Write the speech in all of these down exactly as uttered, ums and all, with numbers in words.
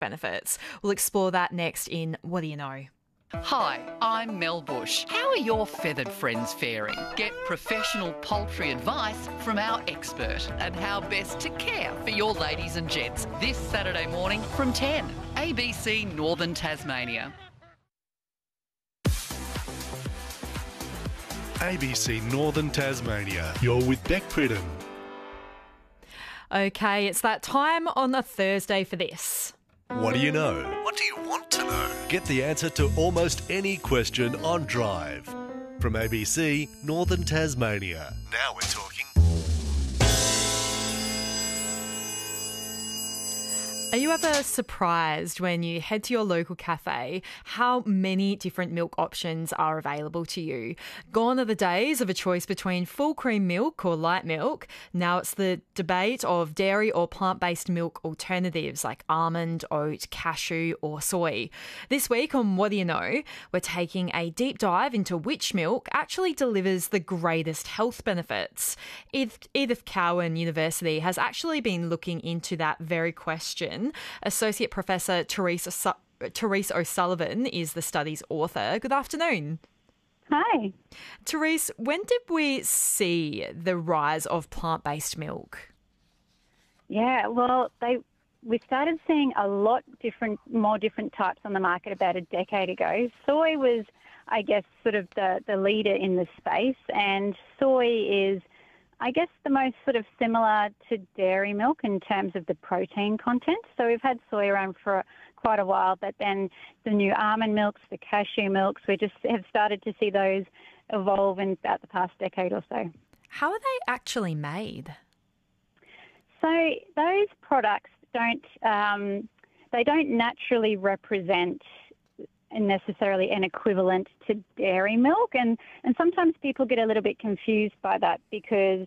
benefits. We'll explore that next in What Do You Know? Hi, I'm Mel Bush. How are your feathered friends faring? Get professional poultry advice from our expert and how best to care for your ladies and gents this Saturday morning from ten. A B C Northern Tasmania. A B C Northern Tasmania. You're with Beck Pridham. Okay, it's that time on a Thursday for this. What do you know? What do you want to know? Get the answer to almost any question on Drive. From A B C Northern Tasmania. Now we're talking. Are you ever surprised when you head to your local cafe how many different milk options are available to you? Gone are the days of a choice between full cream milk or light milk. Now it's the debate of dairy or plant-based milk alternatives like almond, oat, cashew or soy. This week on What Do You Know, we're taking a deep dive into which milk actually delivers the greatest health benefits. Edith, Edith Cowan University has actually been looking into that very question. Associate Professor Therese, Therese O'Sullivan is the study's author. Good afternoon. Hi. Therese, when did we see the rise of plant-based milk? Yeah, well, they we started seeing a lot different, more different types on the market about a decade ago. Soy was, I guess, sort of the, the leader in the space, and soy is, I guess, the most sort of similar to dairy milk in terms of the protein content. So we've had soy around for quite a while, but then the new almond milks, the cashew milks, we just have started to see those evolve in about the past decade or so. How are they actually made? So those products don't, um, they don't naturally represent necessarily an equivalent to dairy milk, and, and sometimes people get a little bit confused by that because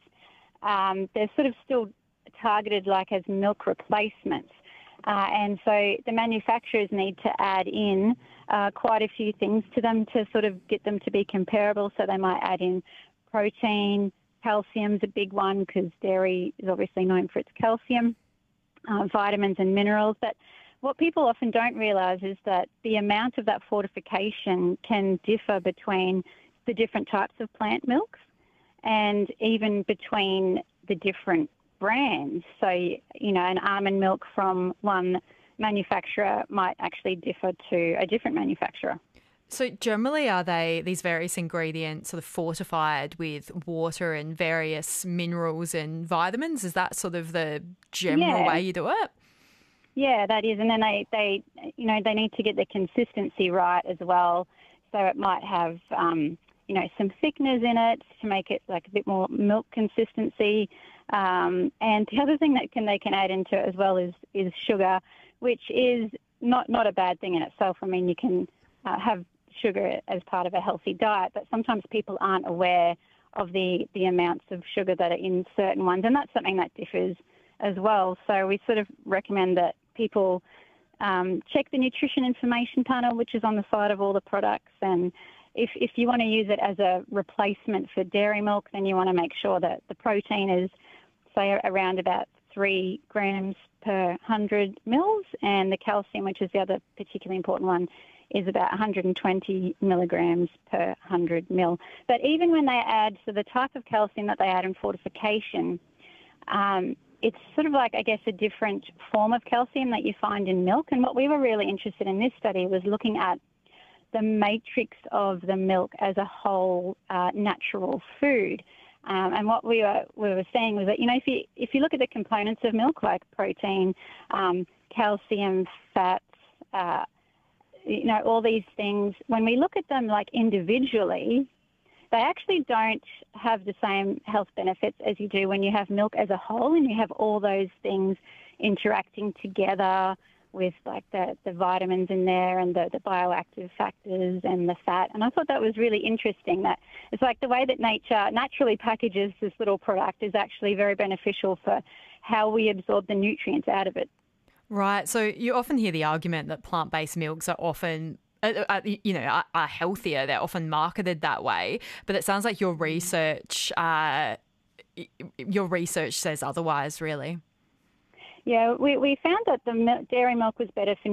um, they're sort of still targeted like as milk replacements. Uh, and so the manufacturers need to add in uh, quite a few things to them to sort of get them to be comparable. So they might add in protein, calcium's a big one because dairy is obviously known for its calcium, uh, vitamins and minerals. But what people often don't realise is that the amount of that fortification can differ between the different types of plant milks and even between the different brands. So, you know, an almond milk from one manufacturer might actually differ to a different manufacturer. So generally are they, these various ingredients, sort of fortified with water and various minerals and vitamins? Is that sort of the general Yeah. way you do it? Yeah, that is. And then they, they, you know, they need to get the consistency right as well. So it might have, um, you know, some thickeners in it to make it like a bit more milk consistency. Um, and the other thing that can they can add into it as well is, is sugar, which is not, not a bad thing in itself. I mean, you can uh, have sugar as part of a healthy diet, but sometimes people aren't aware of the, the amounts of sugar that are in certain ones. And that's something that differs as well. So we sort of recommend that people um, check the nutrition information panel, which is on the side of all the products. And if, if you want to use it as a replacement for dairy milk, then you want to make sure that the protein is, say, around about three grams per one hundred mils, and the calcium, which is the other particularly important one, is about one hundred twenty milligrams per one hundred mil. But even when they add, so the type of calcium that they add in fortification, um, it's sort of like, I guess, a different form of calcium that you find in milk. And what we were really interested in this study was looking at the matrix of the milk as a whole uh, natural food. Um, and what we were we were saying was that, you know, if you if you look at the components of milk, like protein, um, calcium, fats, uh, you know, all these things, when we look at them like individually, they actually don't have the same health benefits as you do when you have milk as a whole and you have all those things interacting together with like the, the vitamins in there and the, the bioactive factors and the fat. And I thought that was really interesting, that it's like the way that nature naturally packages this little product is actually very beneficial for how we absorb the nutrients out of it. Right. So you often hear the argument that plant-based milks are often Uh, uh, you know, are, are healthier. They're often marketed that way. But it sounds like your research, uh, your research says otherwise, really. Yeah, we, we found that the mil- dairy milk was better for